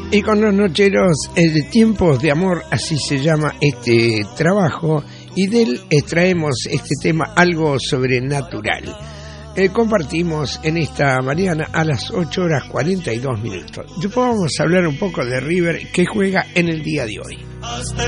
Y con los nocheros, Tiempos de Amor, así se llama este trabajo, y de él extraemos este tema, algo sobrenatural. Compartimos en esta mañana a las 8:42. Después vamos a hablar un poco de River, que juega en el día de hoy. Hasta